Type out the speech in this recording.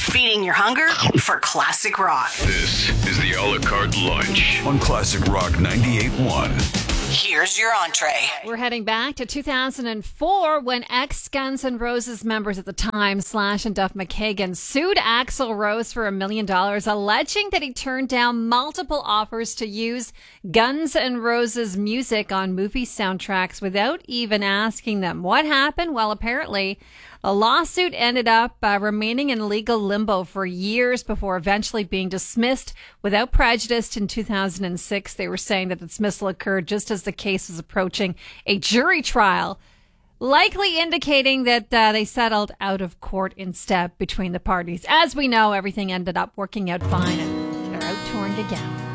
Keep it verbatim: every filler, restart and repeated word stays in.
Feeding your hunger for classic rock. This is the a la carte lunch on Classic Rock ninety-eight point one. Here's your entree. We're heading back to two thousand four when ex-Guns N' Roses members at the time, Slash and Duff McKagan, sued Axl Rose for a million dollars, alleging that he turned down multiple offers to use Guns N' Roses music on movie soundtracks without even asking them. What happened? Well, apparently a lawsuit ended up uh, remaining in legal limbo for years before eventually being dismissed without prejudice in two thousand six. They were saying that the dismissal occurred just as the case was approaching a jury trial, likely indicating that uh, they settled out of court instead between the parties. As we know, everything ended up working out fine and they're out touring again.